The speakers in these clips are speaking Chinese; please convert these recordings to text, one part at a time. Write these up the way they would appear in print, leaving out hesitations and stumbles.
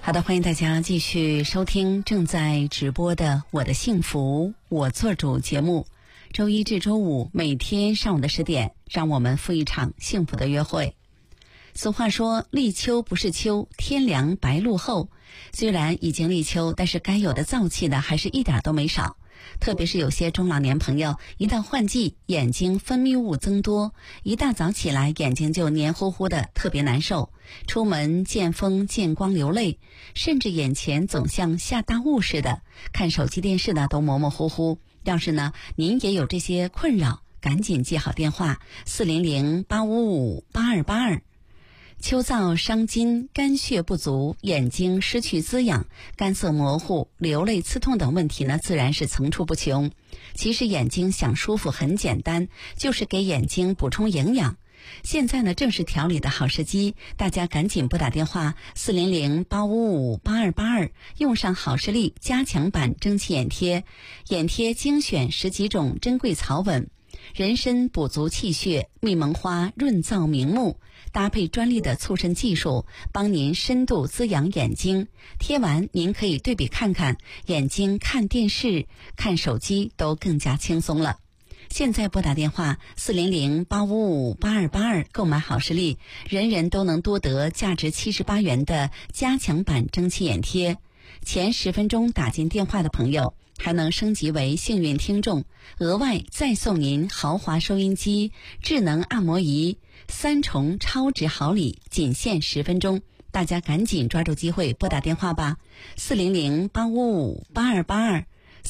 好的，欢迎大家继续收听正在直播的我的幸福我做主节目，周一至周五每天上午的10点，让我们赴一场幸福的约会。俗话说立秋不是秋，天凉白露后。虽然已经立秋，但是该有的燥气呢还是一点都没少。特别是有些中老年朋友，一到换季眼睛分泌物增多，一大早起来眼睛就黏糊糊的，特别难受，出门见风见光流泪，甚至眼前总像下大雾似的，看手机电视呢都模模糊糊。要是呢您也有这些困扰，赶紧记好电话400-855-8282。秋燥伤筋，肝血不足，眼睛失去滋养，干涩模糊，流泪刺痛等问题呢自然是层出不穷。其实眼睛想舒服很简单，就是给眼睛补充营养。现在呢正是调理的好时机，大家赶紧拨打电话400-855-8282，用上好视力加强版蒸汽眼贴。眼贴精选10几种珍贵草本，人参补足气血，蜜蒙花润燥明目，搭配专利的促渗技术，帮您深度滋养眼睛。贴完您可以对比看看，眼睛看电视看手机都更加轻松了。现在拨打电话400-855-8282，购买好视力，人人都能多得价值78元的加强版蒸汽眼贴。前10分钟打进电话的朋友还能升级为幸运听众，额外再送您豪华收音机、智能按摩仪，3重超值好礼，仅限10分钟，大家赶紧抓住机会拨打电话吧，400-855-8282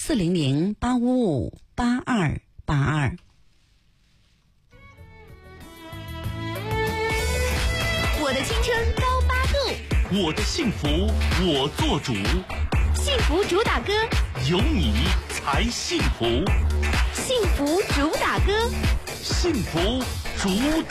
400-855-8282。 我的青春高8度， 我的幸福我做主， 幸福主打歌， 有你才幸福， 幸福主打歌， 幸福主打